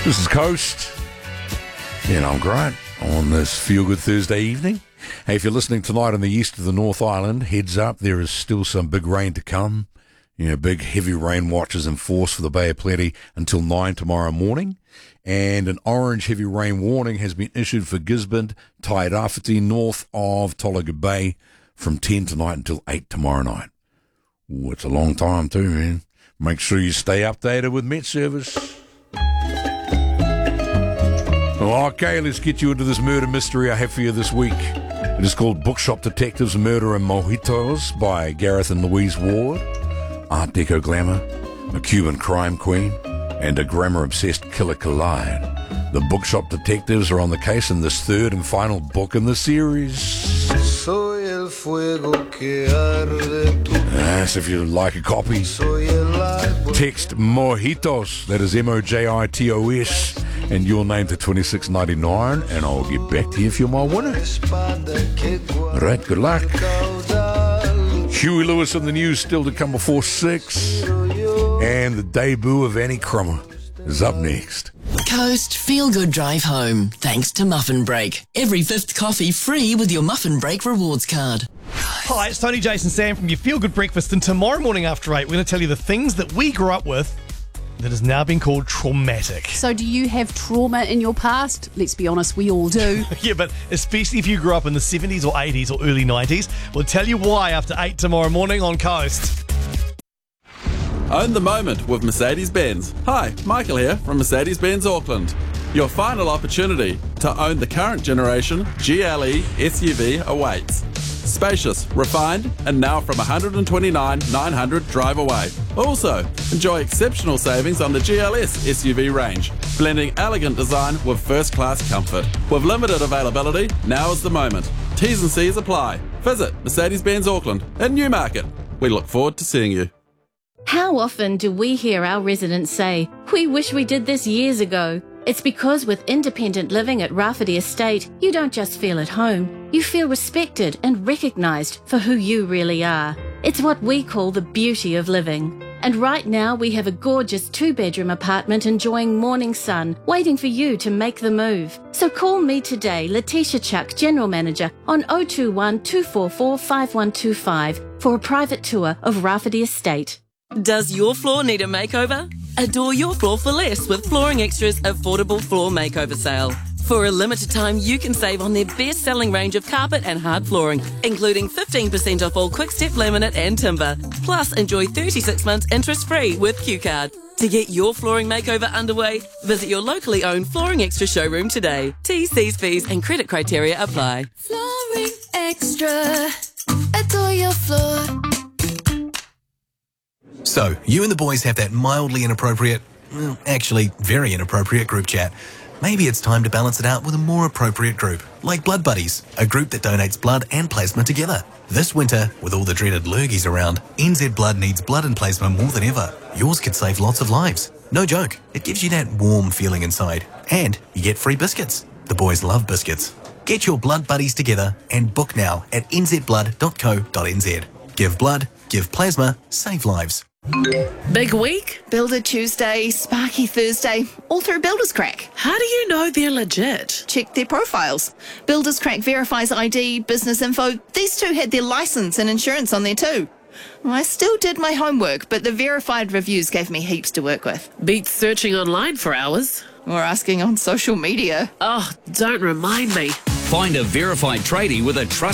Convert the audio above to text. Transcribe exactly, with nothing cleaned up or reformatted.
This is Coast, and I'm Grant on this Feel Good Thursday evening. Hey, if you're listening tonight on the east of the North Island, heads up, there is still some big rain to come. You know, big heavy rain watches in force for the Bay of Plenty until nine tomorrow morning. And an orange heavy rain warning has been issued for Gisborne, Tairāwhiti, north of Tolaga Bay from ten tonight until eight tomorrow night. Ooh, it's a long time too, man. Make sure you stay updated with Met Service. Okay, let's get you into this murder mystery I have for you this week. It is called Bookshop Detectives Murder and Mojitos by Gareth and Louise Ward. Art Deco glamour, a Cuban crime queen, and a grammar-obsessed killer collide. The Bookshop Detectives are on the case in this third and final book in the series. Soy el fuego que arde tu... Yes, if you'd like a copy, text Mojitos, that is M O J I T O S, and your name to twenty-six ninety-nine, and I'll get back to you if you're my winner. Alright, good luck. Huey Lewis in the news still to come before six, and the debut of Annie Crummer is up next. Coast Feel Good Drive Home, thanks to Muffin Break. Every fifth coffee free with your Muffin Break rewards card. Hi, it's Tony, Jason, Sam from your Feel Good Breakfast, and tomorrow morning after eight, we're going to tell you the things that we grew up with that has now been called traumatic. So do you have trauma in your past? Let's be honest, we all do. Yeah, but especially if you grew up in the seventies or eighties or early nineties. We'll tell you why after eight tomorrow morning on Coast. Own the moment with Mercedes-Benz. Hi, Michael here from Mercedes-Benz Auckland. Your final opportunity to own the current generation G L E S U V awaits. Spacious, refined, and now from one hundred twenty-nine thousand nine hundred drive away. Also, enjoy exceptional savings on the G L S S U V range, blending elegant design with first-class comfort. With limited availability, now is the moment. T's and C's apply. Visit Mercedes-Benz Auckland in Newmarket. We look forward to seeing you. How often do we hear our residents say, "We wish we did this years ago"? It's because with independent living at Rafferty Estate, you don't just feel at home, you feel respected and recognised for who you really are. It's what we call the beauty of living. And right now we have a gorgeous two-bedroom apartment enjoying morning sun, waiting for you to make the move. So call me today, Letitia Chuck, General Manager, on oh two one, two four four, five one two five for a private tour of Rafferty Estate. Does your floor need a makeover? Adore your floor for less with Flooring Extra's affordable floor makeover sale. For a limited time, you can save on their best-selling range of carpet and hard flooring, including fifteen percent off all Quick-Step laminate and timber. Plus, enjoy thirty-six months interest-free with Q Card. To get your flooring makeover underway, visit your locally owned Flooring Extra showroom today. T's, C's, fees and credit criteria apply. Flooring Extra. Adore your floor. So, you and the boys have that mildly inappropriate, well, actually very inappropriate group chat. Maybe it's time to balance it out with a more appropriate group, like Blood Buddies, a group that donates blood and plasma together. This winter, with all the dreaded lurgies around, N Z Blood needs blood and plasma more than ever. Yours could save lots of lives. No joke, it gives you that warm feeling inside. And you get free biscuits. The boys love biscuits. Get your Blood Buddies together and book now at n z blood dot co dot n z. Give blood, give plasma, save lives. Big week? Builder Tuesday, Sparky Thursday, all through Builders Crack. How do you know they're legit? Check their profiles. Builders Crack verifies I D, business info. These two had their license and insurance on there too. I still did my homework, but the verified reviews gave me heaps to work with. Beats searching online for hours. Or asking on social media. Oh, don't remind me. Find a verified tradie with a trust